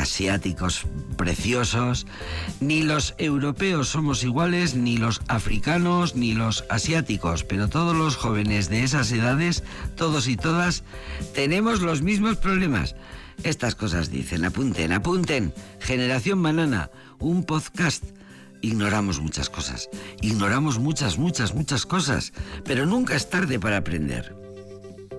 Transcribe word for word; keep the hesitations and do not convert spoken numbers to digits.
asiáticos preciosos. Ni los europeos somos iguales, ni los africanos, ni los asiáticos, pero todos los jóvenes de esas edades, todos y todas, tenemos los mismos problemas. Estas cosas dicen, apunten, apunten. Generación Banana, un podcast. Ignoramos muchas cosas, ignoramos muchas, muchas, muchas cosas, pero nunca es tarde para aprender.